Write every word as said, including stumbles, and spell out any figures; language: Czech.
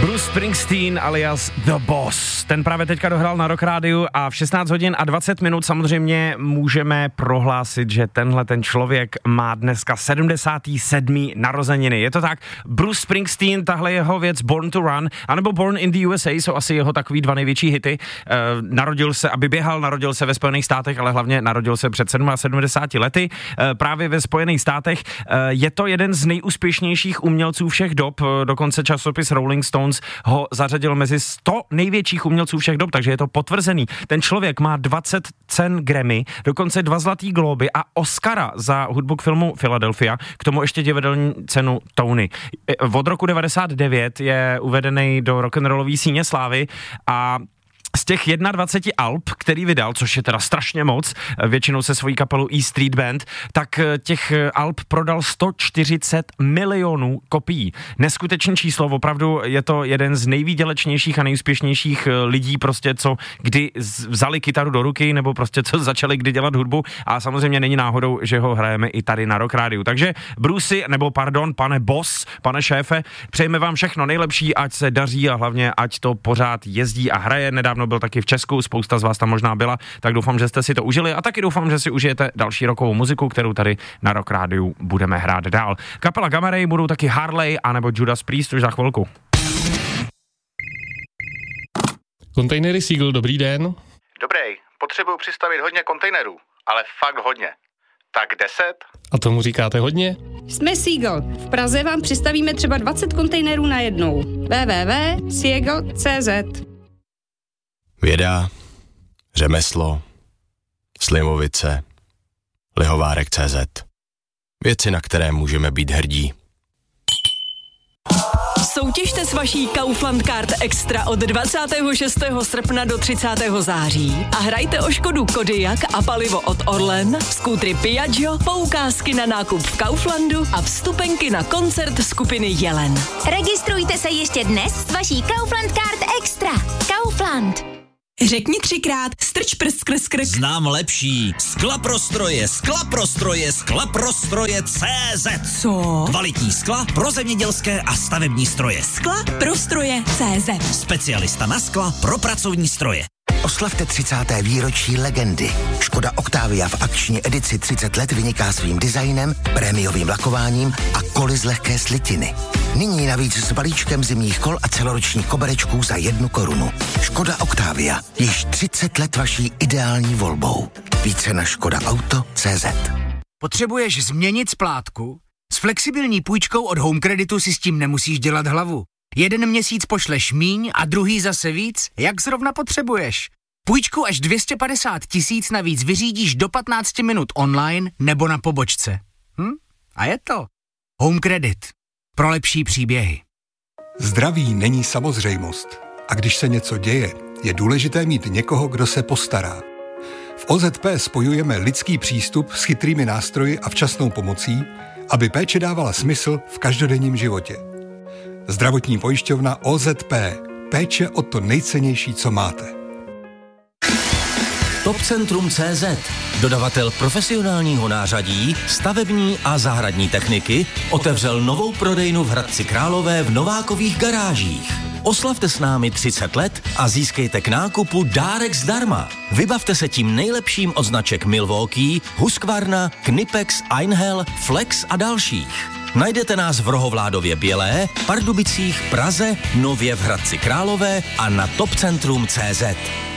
Bruce Springsteen alias The Boss. Ten právě teďka dohrál na Rock Rádiu a v šestnáct hodin a dvacet minut samozřejmě můžeme prohlásit, že tenhle ten člověk má dneska sedmdesátý sedmý narozeniny. Je to tak? Bruce Springsteen, tahle jeho věc Born to Run, anebo Born in the U S A jsou asi jeho takový dva největší hity. E, narodil se, aby běhal, narodil se ve Spojených státech, ale hlavně narodil se před sedmdesáti sedmi lety e, právě ve Spojených státech. E, je to jeden z nejúspěšnějších umělců všech dob, dokonce časopis Rolling Stones ho zařadil mezi sto největších umělců všech dob, takže je to potvrzený. Ten člověk má dvacet cen Grammy, dokonce dva zlatý glóby a Oscara za hudbu k filmu Philadelphia, k tomu ještě divadelní cenu Tony. Od roku devadesát devět je uvedený do rock'n'rollové síně slávy a z těch dvaceti jedna alb, který vydal, což je teda strašně moc, většinou se svojí kapelou E Street Band, tak těch alb prodal sto čtyřicet milionů kopií. Neskutečné číslo, opravdu je to jeden z nejvýdělečnějších a nejúspěšnějších lidí prostě, co kdy vzali kytaru do ruky, nebo prostě co začali kdy dělat hudbu a samozřejmě není náhodou, že ho hrajeme i tady na Rock Rádiu. Takže Brucey, nebo pardon, pane boss, pane šéfe, přejeme vám všechno nejlepší, ať se daří a hlavně ať to pořád jezdí a hraje. Nedávno byl taky v Česku, spousta z vás tam možná byla, tak doufám, že jste si to užili a taky doufám, že si užijete další rockovou muziku, kterou tady na Rock Rádiu budeme hrát dál. Kapela Gamma Ray, budou taky Harley anebo Judas Priest už za chvilku. Kontejnery Seagull, dobrý den. Dobrý, potřebuju přistavit hodně kontejnerů, ale fakt hodně. Tak deset? A tomu říkáte hodně? Jsme Seagull. V Praze vám přistavíme třeba dvacet kontejnerů na jednou. w w w tečka seagull tečka c z Věda, řemeslo, Slimovice, Lihovárek tečka cé zet. Věci, na které můžeme být hrdí. Soutěžte s vaší Kaufland Card Extra od dvacátého šestého srpna do třicátého září a hrajte o Škodu Kodiaq a palivo od Orlen, skútry Piaggio, poukázky na nákup v Kauflandu a vstupenky na koncert skupiny Jelen. Registrujte se ještě dnes s vaší Kaufland Card Extra. Kaufland. Řekni třikrát strč prst skrz krk. Znám lepší. Sklaprostroje, sklaprostroje, sklaprostroje tečka cé zet. Co? Kvalitní skla pro zemědělské a stavební stroje. Skla pro stroje tečka cé zet. Specialista na skla pro pracovní stroje. Oslavte třicáté výročí legendy. Škoda Octavia v akční edici třicet let vyniká svým designem, prémiovým lakováním a koly z lehké slitiny. Nyní navíc s balíčkem zimních kol a celoročních koberečků za jednu korunu. Škoda Octavia. Již třicet let vaší ideální volbou. Více na škoda auto tečka cé zet. Potřebuješ změnit splátku? S flexibilní půjčkou od Home Creditu si s tím nemusíš dělat hlavu. Jeden měsíc pošleš míň a druhý zase víc, jak zrovna potřebuješ. Půjčku až dvě stě padesát tisíc navíc vyřídíš do patnáct minut online nebo na pobočce. Hm? A je to. Home Credit. Pro lepší příběhy. Zdraví není samozřejmost. A když se něco děje, je důležité mít někoho, kdo se postará. V O Z P spojujeme lidský přístup s chytrými nástroji a včasnou pomocí, aby péče dávala smysl v každodenním životě. Zdravotní pojišťovna O Z P. Péče o to nejcennější, co máte. Topcentrum tečka cé zet. Dodavatel profesionálního nářadí, stavební a zahradní techniky, otevřel novou prodejnu v Hradci Králové v Novákových garážích. Oslavte s námi třicet let a získejte k nákupu dárek zdarma. Vybavte se tím nejlepším od značek Milwaukee, Husqvarna, Knipex, Einhell, Flex a dalších. Najdete nás v Rohovládově Bělé, Pardubicích, Praze, nově v Hradci Králové a na topcentrum tečka cé zet.